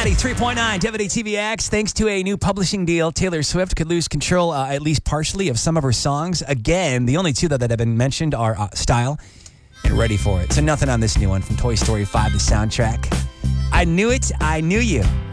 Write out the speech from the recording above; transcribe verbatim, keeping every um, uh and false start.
ninety-three point nine W D T V X. Thanks to a new publishing deal, Taylor Swift could lose control, uh, at least partially, of some of her songs. Again, the only two that, that have been mentioned are uh, Style and Ready for It. So nothing on this new one from Toy Story five, the soundtrack. I knew it, I knew you.